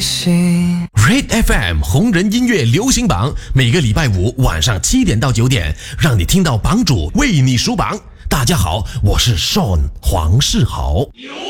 Red FM 红人音乐流行榜，每个礼拜五晚上7点到9点，让你听到榜主为你数榜。大家好，我是 Sean 黄世豪。